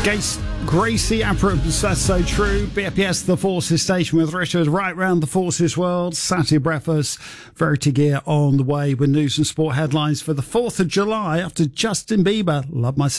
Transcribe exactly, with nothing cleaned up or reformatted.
Grace, Gracie Abrams, that's so true. B P S The Forces station with Richard right round the Forces world. Saturday breakfast, Verity Gear on the way with news and sport headlines for the fourth of July after Justin Bieber. Love myself.